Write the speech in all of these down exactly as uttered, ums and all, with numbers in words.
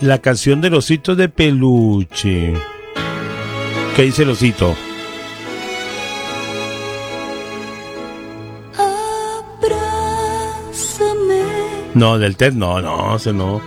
la canción del osito de peluche. ¿Qué dice el osito? Abrázame. No, del Ted no, no, ese no.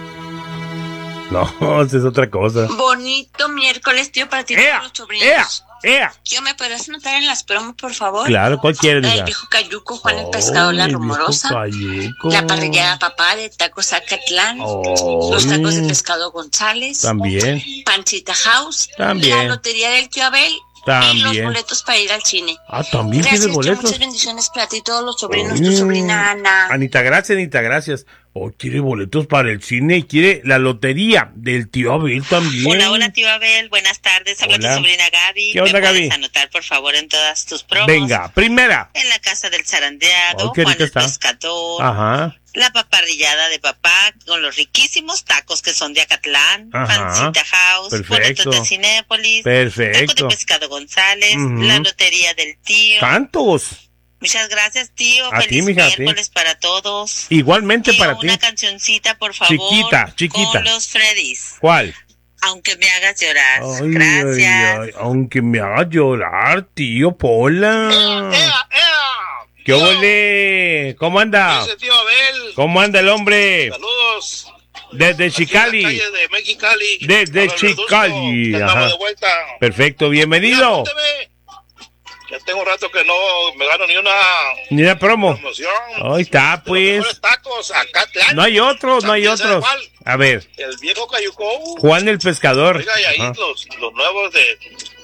No, esa es otra cosa. Bonito miércoles, tío, para ti y ¡Ea! todos los sobrinos. ¡Ea! ¡Ea! Tío, ¿me podrás anotar en las promos, por favor? Claro, ¿cuál quieres, La del hija? viejo Cayuco, Juan el Pescador, la Ay, rumorosa. viejo Cayuco. La parrillada papá de Tacos Zacatlán. Ay. Los tacos de pescado González. También, Panchita House. También. La lotería del tío Abel. Y También. los boletos para ir al cine. Ah, también Gracias, tienes tío, boletos. muchas bendiciones para ti y todos los sobrinos. Ay. Tu sobrina Ana. Anita, gracias, Anita, gracias. Oh, quiere boletos para el cine y quiere la lotería del tío Abel también. Hola, hola, tío Abel. Buenas tardes. Habla Hola. tu sobrina Gaby. ¿Qué onda, ¿Me Gaby? puedes anotar, por favor, en todas tus promos? Venga, primera. En la casa del zarandeado, Oh, qué Juan rica el está. pescador, Ajá. la paparrillada de papá con los riquísimos tacos que son de Acatlán, Ajá. Pancita House, Perfecto. boletos de Cinépolis, Perfecto. taco de pescado González, Ujú. la lotería del tío. ¿Tantos? Muchas gracias, tío. A ti, Feliz mija, a ti. miércoles para todos. Igualmente Tío, para ti. una cancioncita, por favor. Chiquita, chiquita. Con los Freddys. ¿Cuál? Aunque me hagas llorar. Ay, Gracias. ay, ay, aunque me haga llorar, tío Pola. ¡Ea, ea! ¿Qué ole? ¿Cómo anda? Dice tío Abel. ¿Cómo anda el hombre? Saludos. Desde Aquí en la Chicali. calle de Mexicali. Desde Habla el Chicali, Verduzco. Ya ajá. estamos de vuelta. Perfecto, Mira, bienvenido. apúnteme. Ya tengo un rato que no me gano ni una Ni una promo. promoción. Ahí está, De los pues. mejores tacos, Acatlán. No hay otros, no hay También, ¿sabe otros. cuál? A ver, El viejo Cayucó. Juan el Pescador. Oiga, y ahí Ajá. los, los nuevos de...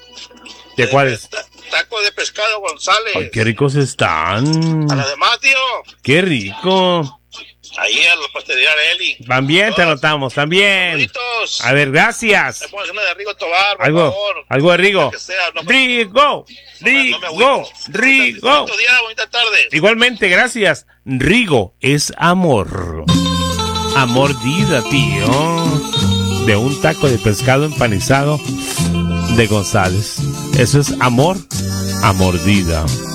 ¿De cuáles? ta- Tacos de pescado González. Ay, qué ricos están. A las demás, tío. Qué rico. Ahí a la pastelería Eli. También te anotamos, también. Bonitos. A ver, gracias. Me pones una de Rigo Tobar, por Algo, favor. algo de Rigo. Que sea, no me- Rigo, no me Rigo, agüito. Rigo. Bonito día, bonita tarde. Igualmente, gracias. Rigo es amor. A mordida, tío. De un taco de pescado empanizado de González. Eso es amor a mordida.